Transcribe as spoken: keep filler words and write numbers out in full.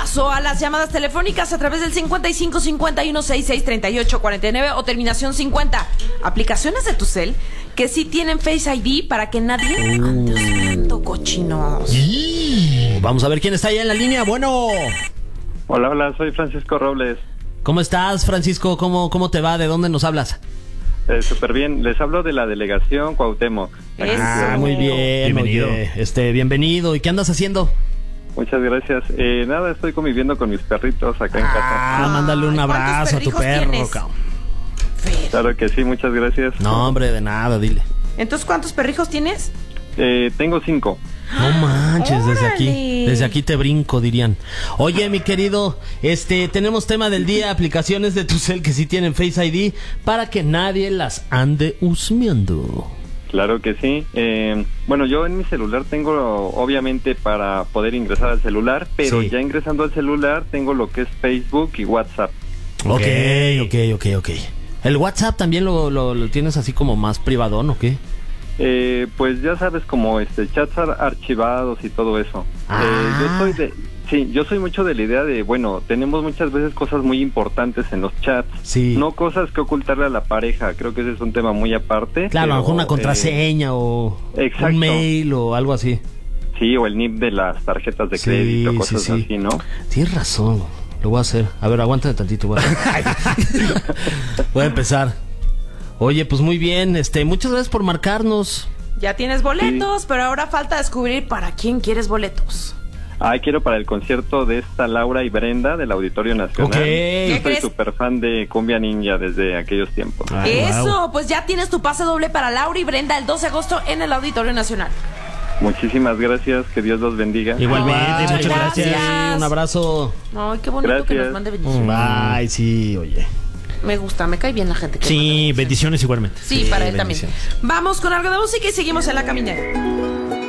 paso a las llamadas telefónicas a través del cincuenta y cinco cincuenta y uno sesenta y seis treinta y ocho cuarenta y nueve o terminación cincuenta. Aplicaciones de Telcel que sí tienen Face I D para que nadie ande usando, cochinos. Y... Vamos a ver quién está allá en la línea. Bueno. Hola, hola, soy Francisco Robles. ¿Cómo estás, Francisco? ¿Cómo, cómo te va? ¿De dónde nos hablas? Eh, Súper bien, les hablo de la delegación Cuauhtémoc. Ah, muy bien, bienvenido. Oye, este, bienvenido. ¿Y qué andas haciendo? Muchas gracias. Eh, nada, estoy conviviendo con mis perritos acá en casa. Ah, mándale un abrazo a tu perro, cabrón. Claro que sí, muchas gracias. No, hombre, de nada, dile. Entonces, ¿cuántos perrijos tienes? Eh, tengo cinco. No manches, desde ¡Órale! aquí, desde aquí te brinco, dirían. Oye, mi querido, este, tenemos tema del día, aplicaciones de Telcel que sí tienen Face I D para que nadie las ande husmeando. Claro que sí. Eh, bueno, yo en mi celular tengo, obviamente, para poder ingresar al celular, pero Sí. ya ingresando al celular tengo lo que es Facebook y WhatsApp. Ok, ok, ok, ok. ¿El WhatsApp también lo, lo, lo tienes así como más privadón o qué? Eh, pues ya sabes, como este chats ar- archivados y todo eso. Ah. Eh, yo soy de, sí, yo soy mucho de la idea de, bueno, tenemos muchas veces cosas muy importantes en los chats, Sí. no cosas que ocultarle a la pareja. Creo que ese es un tema muy aparte. Claro, a lo pero, mejor una eh, contraseña o exacto. un mail o algo así. sí, o el N I P de las tarjetas de Sí, crédito, sí, cosas sí. así, ¿no? Tienes razón, lo voy a hacer. A ver, aguántame tantito. Voy a, voy a empezar. Oye, pues muy bien, este, muchas gracias por marcarnos. Ya tienes boletos, Sí. pero ahora falta descubrir para quién quieres boletos. Ah, quiero para el concierto de esta Laura y Brenda del Auditorio Nacional. Ok. Yo ¿Qué soy crees? súper fan de Cumbia Ninja desde aquellos tiempos. Ay, Eso, wow. pues ya tienes tu pase doble para Laura y Brenda el doce de agosto en el Auditorio Nacional. Muchísimas gracias, que Dios los bendiga. Igualmente, Bye, muchas gracias. gracias. Un abrazo. Ay, qué bonito que Gracias. nos mande bendiciones. Bye, sí, oye. Me gusta, me cae bien la gente que manda Sí, bendiciones. bendiciones igualmente. Sí, para él también. bendiciones. Vamos con algo de música y seguimos en la caminera.